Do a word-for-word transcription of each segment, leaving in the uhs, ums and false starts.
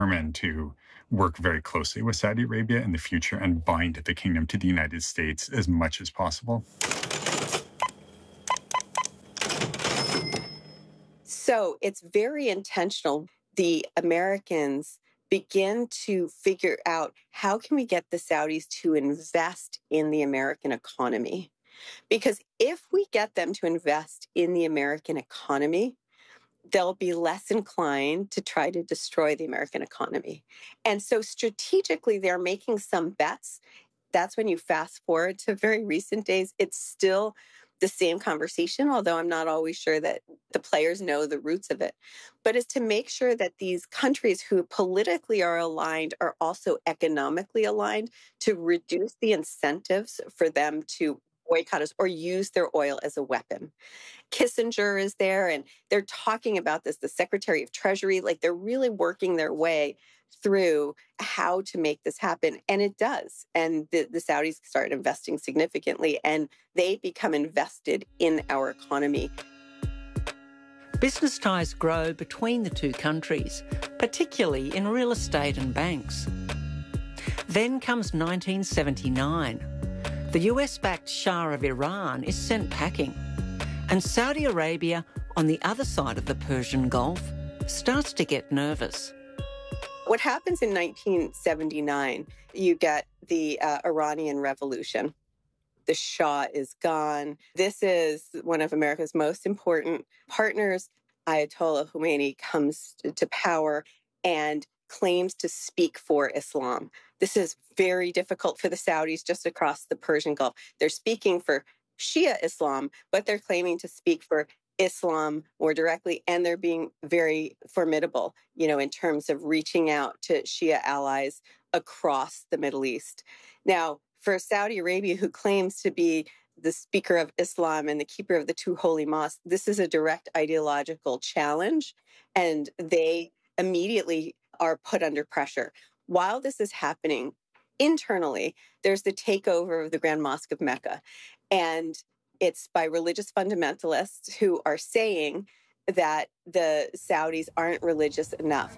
determined to work very closely with Saudi Arabia in the future and bind the kingdom to the United States as much as possible. So it's very intentional. The Americans begin to figure out, how can we get the Saudis to invest in the American economy? Because if we get them to invest in the American economy, they'll be less inclined to try to destroy the American economy. And so strategically, they're making some bets. That's when you fast forward to very recent days. It's still the same conversation, although I'm not always sure that the players know the roots of it. But it's to make sure that these countries who politically are aligned are also economically aligned, to reduce the incentives for them to boycott us or use their oil as a weapon. Kissinger is there, and they're talking about this, the Secretary of Treasury, like they're really working their way through how to make this happen. And it does. And the, the Saudis start investing significantly, and they become invested in our economy. Business ties grow between the two countries, particularly in real estate and banks. Then comes nineteen seventy-nine. The U S-backed Shah of Iran is sent packing, and Saudi Arabia, on the other side of the Persian Gulf, starts to get nervous. What happens in nineteen seventy-nine, you get the uh, Iranian Revolution. The Shah is gone. This is one of America's most important partners. Ayatollah Khomeini comes to power and claims to speak for Islam. This is very difficult for the Saudis just across the Persian Gulf. They're speaking for Shia Islam, but they're claiming to speak for Islam more directly, and they're being very formidable, you know, in terms of reaching out to Shia allies across the Middle East. Now, for Saudi Arabia, who claims to be the speaker of Islam and the keeper of the two holy mosques, this is a direct ideological challenge, and they immediately are put under pressure. While this is happening internally, there's the takeover of the Grand Mosque of Mecca, and it's by religious fundamentalists who are saying that the Saudis aren't religious enough.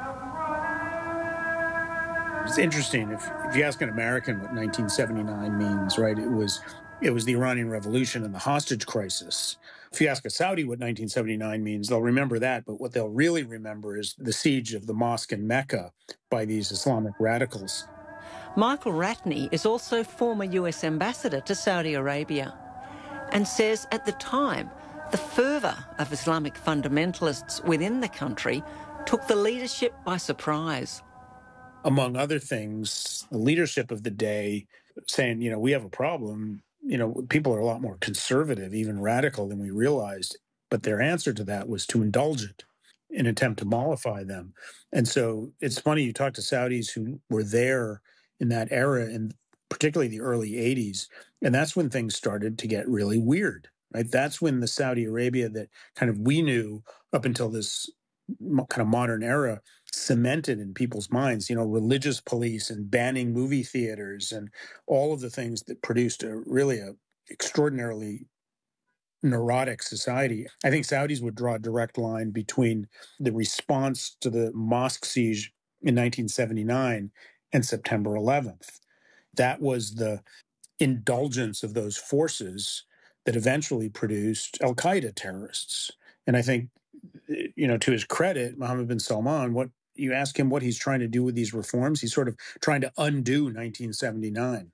It's interesting. If, if you ask an American what nineteen seventy-nine means, right, it was it was the Iranian Revolution and the hostage crisis. If you ask a Saudi what nineteen seventy-nine means, they'll remember that. But what they'll really remember is the siege of the mosque in Mecca by these Islamic radicals. Michael Ratney is also former U S ambassador to Saudi Arabia, and says at the time, the fervour of Islamic fundamentalists within the country took the leadership by surprise. Among other things, the leadership of the day saying, you know, we have a problem. You know, people are a lot more conservative, even radical than we realized. But their answer to that was to indulge it in an attempt to mollify them. And so it's funny, you talk to Saudis who were there in that era, and particularly the early eighties, and that's when things started to get really weird, right? That's when the Saudi Arabia that kind of we knew up until this kind of modern era cemented in people's minds, you know, religious police and banning movie theaters and all of the things that produced a really a extraordinarily neurotic society. I think Saudis would draw a direct line between the response to the mosque siege in nineteen seventy-nine and September eleventh. That was the indulgence of those forces that eventually produced al-Qaeda terrorists. And I think, you know, to his credit, Mohammed bin Salman, what you ask him what he's trying to do with these reforms, he's sort of trying to undo nineteen seventy-nine.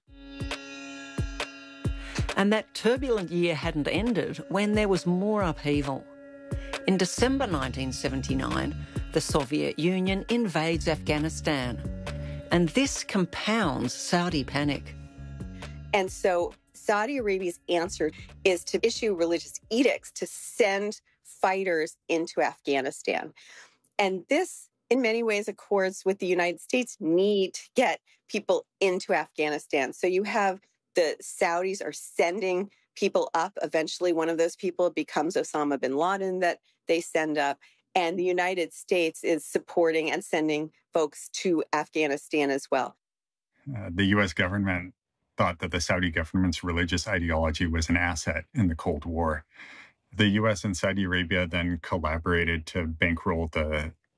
And that turbulent year hadn't ended when there was more upheaval. In December nineteen seventy-nine, the Soviet Union invades Afghanistan, and this compounds Saudi panic. And so Saudi Arabia's answer is to issue religious edicts to send fighters into Afghanistan. And this, in many ways, accords with the United States' need to get people into Afghanistan. So you have the Saudis are sending people up. Eventually, one of those people becomes Osama bin Laden that they send up. And the United States is supporting and sending folks to Afghanistan as well. Uh, the U S government thought that the Saudi government's religious ideology was an asset in the Cold War. The U S and Saudi Arabia then collaborated to bankroll the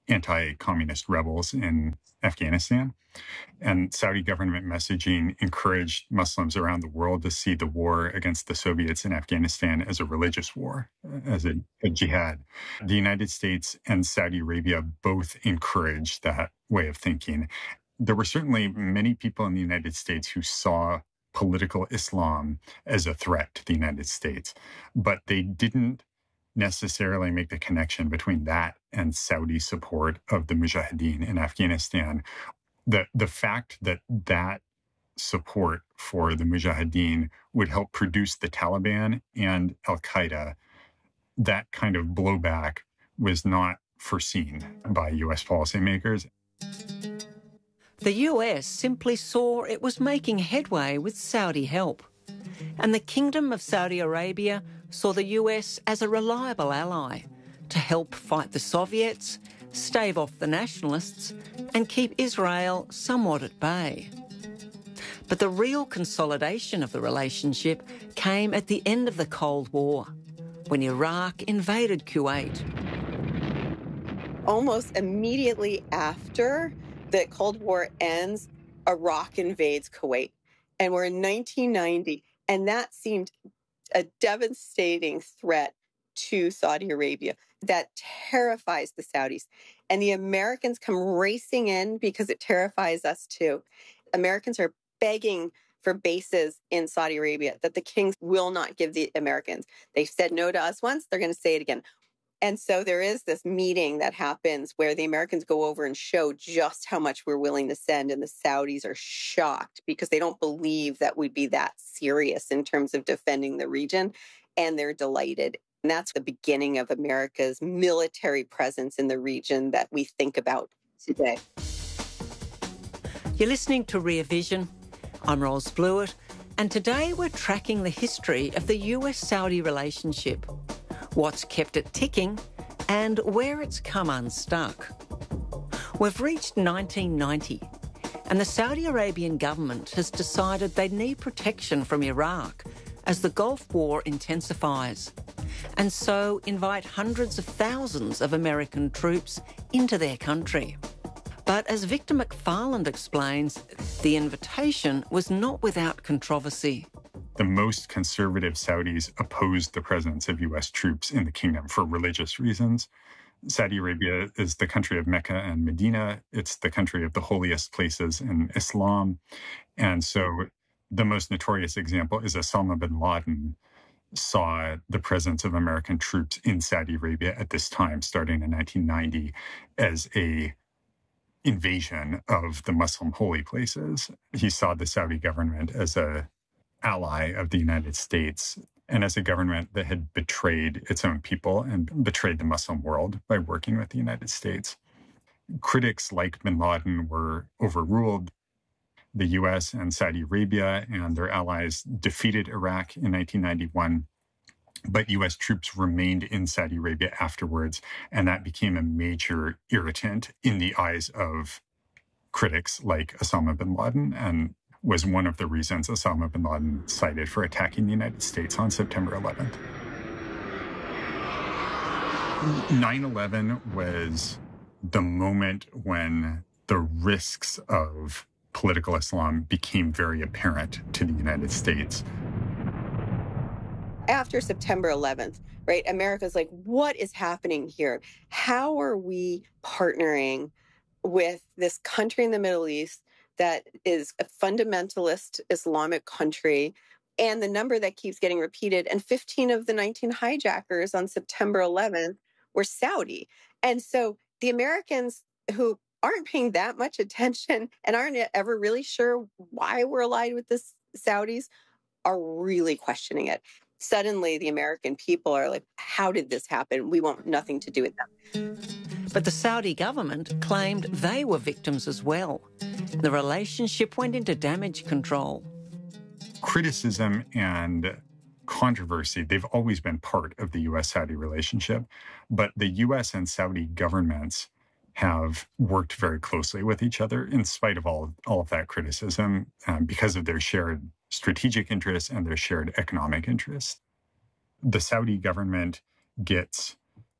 anti-communist rebels in Afghanistan. And Saudi government messaging encouraged Muslims around the world to see the war against the Soviets in Afghanistan as a religious war, as a, a jihad. The United States and Saudi Arabia both encouraged that way of thinking. There were certainly many people in the United States who saw political Islam as a threat to the United States, but they didn't necessarily make the connection between that and Saudi support of the Mujahideen in Afghanistan. The, the fact that that support for the Mujahideen would help produce the Taliban and Al-Qaeda, that kind of blowback was not foreseen by U S policymakers. The U S simply saw it was making headway with Saudi help, and the Kingdom of Saudi Arabia saw the U S as a reliable ally to help fight the Soviets, stave off the nationalists, and keep Israel somewhat at bay. But the real consolidation of the relationship came at the end of the Cold War, when Iraq invaded Kuwait. Almost immediately after the Cold War ends, Iraq invades Kuwait. And we're in nineteen ninety, and that seemed a devastating threat to Saudi Arabia that terrifies the Saudis. And the Americans come racing in because it terrifies us too. Americans are begging for bases in Saudi Arabia that the kings will not give the Americans. They've said no to us once, they're going to say it again. And so there is this meeting that happens where the Americans go over and show just how much we're willing to send. And the Saudis are shocked because they don't believe that we'd be that serious in terms of defending the region. And they're delighted. And that's the beginning of America's military presence in the region that we think about today. You're listening to Rear Vision. I'm Ros Blewett, and today we're tracking the history of the U S-Saudi relationship, what's kept it ticking, and where it's come unstuck. We've reached nineteen ninety, and the Saudi Arabian government has decided they need protection from Iraq as the Gulf War intensifies, and so invite hundreds of thousands of American troops into their country. But as Victor McFarland explains, the invitation was not without controversy. The most conservative Saudis opposed the presence of U S troops in the kingdom for religious reasons. Saudi Arabia is the country of Mecca and Medina. It's the country of the holiest places in Islam. And so the most notorious example is Osama bin Laden saw the presence of American troops in Saudi Arabia at this time, starting in nineteen ninety, as a invasion of the Muslim holy places. He saw the Saudi government as a ally of the United States and as a government that had betrayed its own people and betrayed the Muslim world by working with the United States. Critics like bin Laden were overruled. The U S and Saudi Arabia and their allies defeated Iraq in nineteen ninety-one, but U S troops remained in Saudi Arabia afterwards, and that became a major irritant in the eyes of critics like Osama bin Laden, and was one of the reasons Osama bin Laden cited for attacking the United States on September eleventh. nine eleven was the moment when the risks of political Islam became very apparent to the United States. After September eleventh, right, America's like, what is happening here? How are we partnering with this country in the Middle East that is a fundamentalist Islamic country, and the number that keeps getting repeated, and fifteen of the nineteen hijackers on September eleventh were Saudi. And so the Americans who aren't paying that much attention and aren't ever really sure why we're allied with the Saudis are really questioning it. Suddenly, the American people are like, how did this happen? We want nothing to do with them. But the Saudi government claimed they were victims as well. The relationship went into damage control. Criticism and controversy, they've always been part of the U S-Saudi relationship, but the U S and Saudi governments have worked very closely with each other in spite of all, all of that criticism um, because of their shared strategic interests and their shared economic interests. The Saudi government gets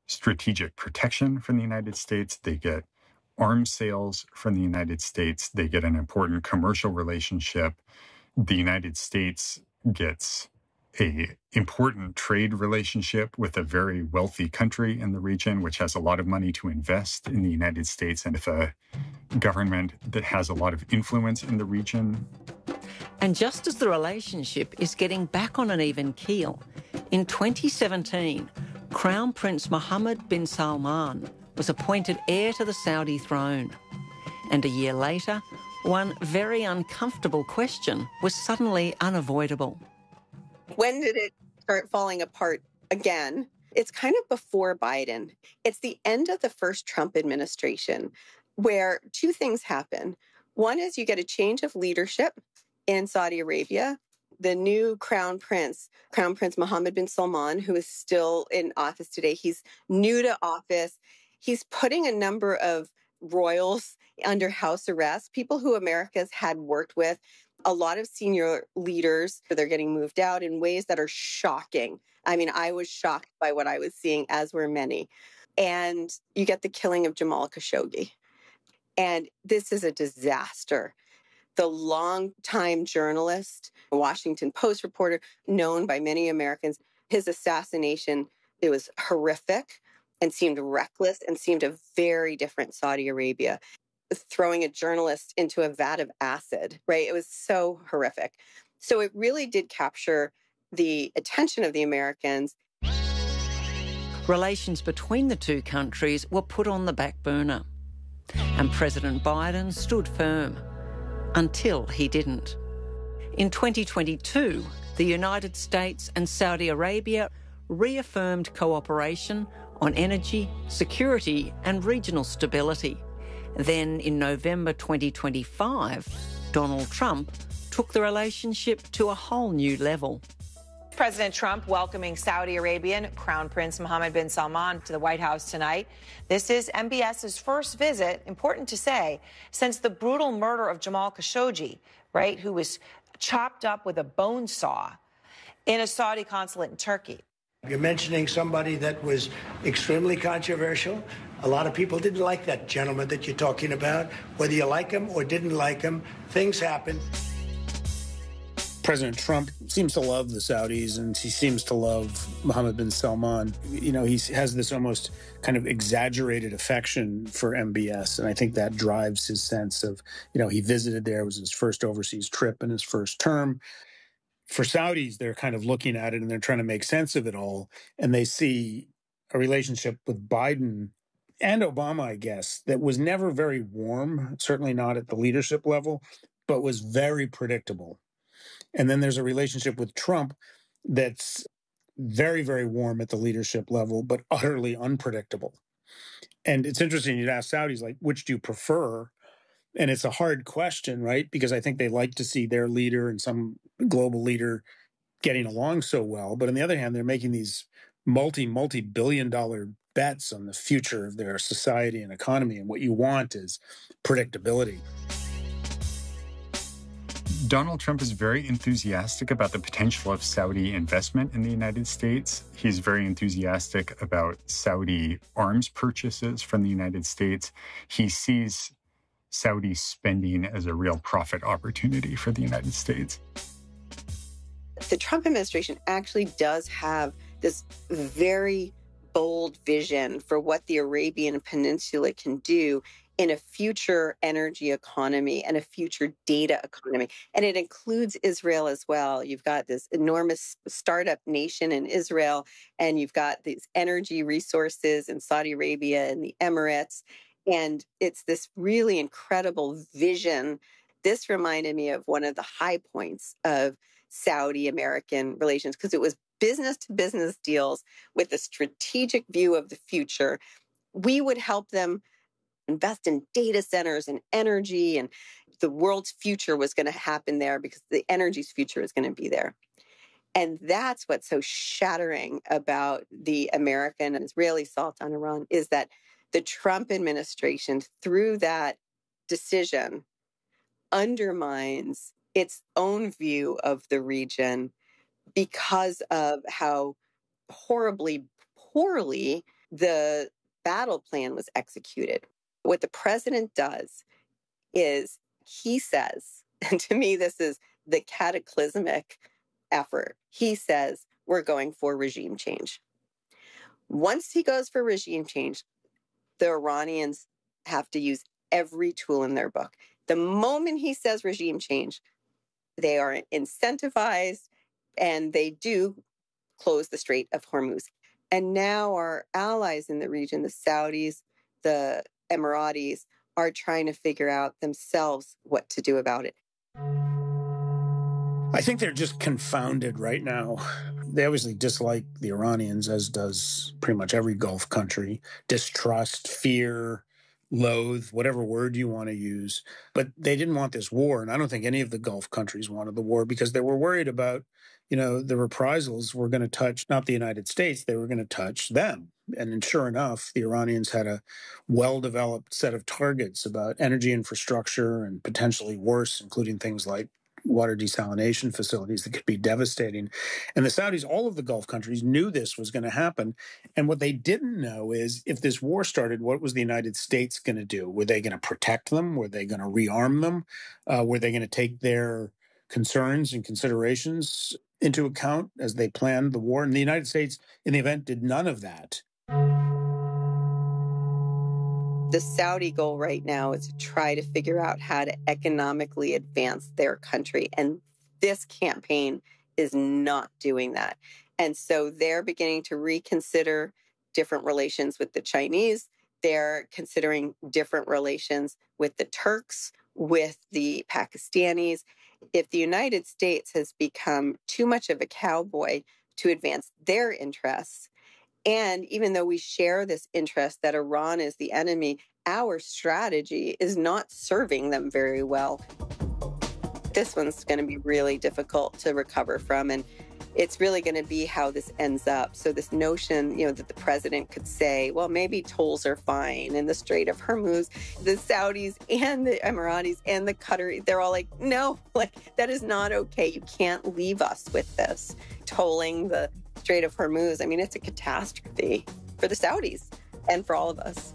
strategic protection from the United States. They get arms sales from the United States. They get an important commercial relationship. The United States gets a important trade relationship with a very wealthy country in the region, which has a lot of money to invest in the United States, and with a government that has a lot of influence in the region. And just as the relationship is getting back on an even keel, in twenty seventeen, Crown Prince Mohammed bin Salman was appointed heir to the Saudi throne. And a year later, one very uncomfortable question was suddenly unavoidable. When did it start falling apart again? It's kind of before Biden. It's the end of the first Trump administration, where two things happen. One is you get a change of leadership in Saudi Arabia. The new crown prince, Crown Prince Mohammed bin Salman, who is still in office today, he's new to office. He's putting a number of royals under house arrest, people who America's had worked with. A lot of senior leaders, they're getting moved out in ways that are shocking. I mean, I was shocked by what I was seeing, as were many. And you get the killing of Jamal Khashoggi. And this is a disaster. The longtime journalist, a Washington Post reporter, known by many Americans, his assassination, it was horrific and seemed reckless and seemed a very different Saudi Arabia. Throwing a journalist into a vat of acid, right? It was so horrific. So it really did capture the attention of the Americans. Relations between the two countries were put on the back burner. And President Biden stood firm. Until he didn't. In twenty twenty-two, the United States and Saudi Arabia reaffirmed cooperation on energy, security and regional stability. Then in November twenty twenty-five, Donald Trump took the relationship to a whole new level. President Trump welcoming Saudi Arabian Crown Prince Mohammed bin Salman to the White House tonight. This is M B S's first visit, important to say, since the brutal murder of Jamal Khashoggi, right, who was chopped up with a bone saw in a Saudi consulate in Turkey. You're mentioning somebody that was extremely controversial. A lot of people didn't like that gentleman that you're talking about. Whether you like him or didn't like him, things happen. President Trump seems to love the Saudis, and he seems to love Mohammed bin Salman. You know, he has this almost kind of exaggerated affection for M B S, and I think that drives his sense of, you know, he visited there. It was his first overseas trip in his first term. For Saudis, they're kind of looking at it and they're trying to make sense of it all, and they see a relationship with Biden and Obama, I guess, that was never very warm, certainly not at the leadership level, but was very predictable. And then there's a relationship with Trump that's very, very warm at the leadership level, but utterly unpredictable. And it's interesting, you'd ask Saudis, like, which do you prefer? And it's a hard question, right? Because I think they like to see their leader and some global leader getting along so well. But on the other hand, they're making these multi, multi-billion dollar bets on the future of their society and economy. And what you want is predictability. Donald Trump is very enthusiastic about the potential of Saudi investment in the United States. He's very enthusiastic about Saudi arms purchases from the United States. He sees Saudi spending as a real profit opportunity for the United States. The Trump administration actually does have this very bold vision for what the Arabian Peninsula can do in a future energy economy and a future data economy. And it includes Israel as well. You've got this enormous startup nation in Israel, and you've got these energy resources in Saudi Arabia and the Emirates. And it's this really incredible vision. This reminded me of one of the high points of Saudi-American relations, because it was business-to-business deals with a strategic view of the future. We would help them invest in data centers and energy, and the world's future was going to happen there because the energy's future is going to be there. And that's what's so shattering about the American and Israeli assault on Iran, is that the Trump administration, through that decision, undermines its own view of the region because of how horribly, poorly The battle plan was executed. What the president does is he says, and to me, this is the cataclysmic effort. He says, we're going for regime change. Once he goes for regime change, the Iranians have to use every tool in their book. The moment he says regime change, they are incentivized and they do close the Strait of Hormuz. And now our allies in the region, the Saudis, the Emiratis, are trying to figure out themselves what to do about it. I think they're just confounded right now. They obviously dislike the Iranians, as does pretty much every Gulf country. Distrust, fear, loathe, whatever word you want to use. But they didn't want this war, and I don't think any of the Gulf countries wanted the war because they were worried about, you know, the reprisals were going to touch not the United States, they were going to touch them. And sure enough, the Iranians had a well-developed set of targets about energy infrastructure and potentially worse, including things like water desalination facilities that could be devastating. And the Saudis, all of the Gulf countries, knew this was going to happen. And what they didn't know is if this war started, what was the United States going to do? Were they going to protect them? Were they going to rearm them? Uh, were they going to take their concerns and considerations into account as they planned the war? And the United States, in the event, did none of that. The Saudi goal right now is to try to figure out how to economically advance their country. And this campaign is not doing that. And so they're beginning to reconsider different relations with the Chinese. They're considering different relations with the Turks, with the Pakistanis. If the United States has become too much of a cowboy to advance their interests, and even though we share this interest that Iran is the enemy, our strategy is not serving them very well. This one's going to be really difficult to recover from, and it's really going to be how this ends up. So this notion, you know, that the president could say, well, maybe tolls are fine in the Strait of Hormuz, the Saudis and the Emiratis and the Qatari, they're all like, no, like that is not okay. You can't leave us with this. Tolling the Strait of Hormuz, I mean, it's a catastrophe for the Saudis and for all of us.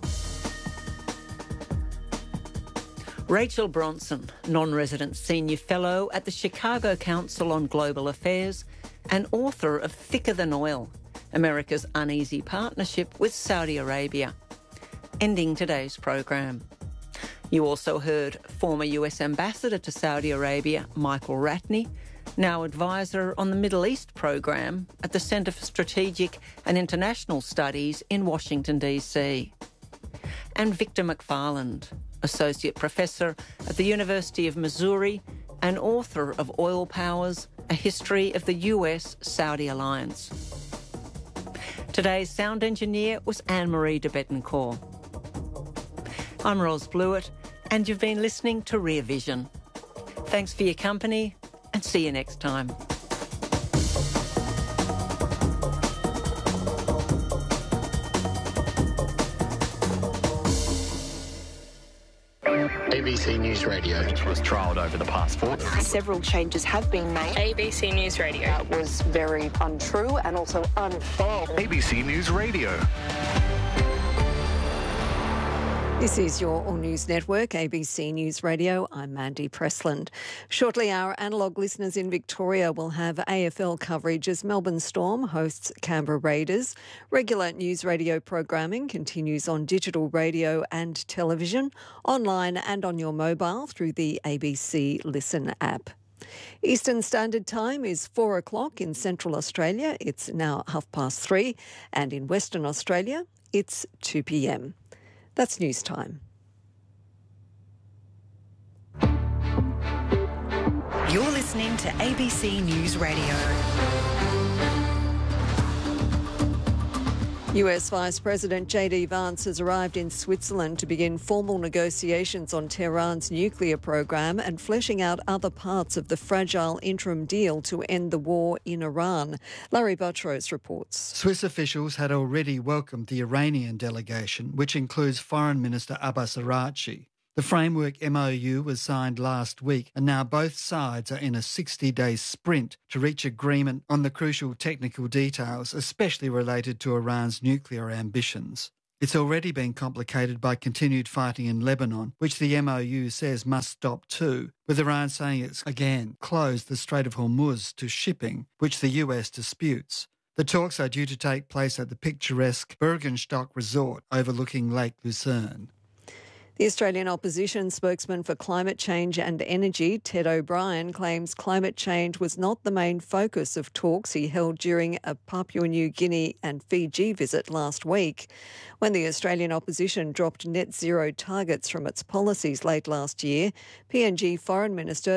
Rachel Bronson, non-resident senior fellow at the Chicago Council on Global Affairs and author of Thicker Than Oil, America's Uneasy Partnership with Saudi Arabia. Ending today's program. You also heard former U S Ambassador to Saudi Arabia, Michael Ratney, now advisor on the Middle East program at the Centre for Strategic and International Studies in Washington, D C. And Victor McFarland, associate professor at the University of Missouri and author of Oil Powers, A History of the U S Saudi Alliance. Today's sound engineer was Anne-Marie de Bettencourt. I'm Ros Blewett, and you've been listening to Rear Vision. Thanks for your company, and see you next time. A B C News Radio, which was trialled over the past fortnight. Several changes have been made. A B C News Radio. That was very untrue and also unfair. A B C News Radio. This is your All News Network, A B C News Radio. I'm Mandy Pressland. Shortly, our analogue listeners in Victoria will have A F L coverage as Melbourne Storm hosts Canberra Raiders. Regular news radio programming continues on digital radio and television, online and on your mobile through the A B C Listen app. Eastern Standard Time is four o'clock in Central Australia. It's now half past three. And in Western Australia, it's two p.m. That's news time. You're listening to A B C News Radio. U S Vice President J D Vance has arrived in Switzerland to begin formal negotiations on Tehran's nuclear program and fleshing out other parts of the fragile interim deal to end the war in Iran. Larry Buttrose reports. Swiss officials had already welcomed the Iranian delegation, which includes Foreign Minister Abbas Araghchi. The framework M O U was signed last week, and now both sides are in a sixty-day sprint to reach agreement on the crucial technical details, especially related to Iran's nuclear ambitions. It's already been complicated by continued fighting in Lebanon, which the M O U says must stop too, with Iran saying it's again closed the Strait of Hormuz to shipping, which the U S disputes. The talks are due to take place at the picturesque Bergenstock Resort overlooking Lake Lucerne. The Australian opposition spokesman for climate change and energy, Ted O'Brien, claims climate change was not the main focus of talks he held during a Papua New Guinea and Fiji visit last week. When the Australian opposition dropped net zero targets from its policies late last year, P N G Foreign Minister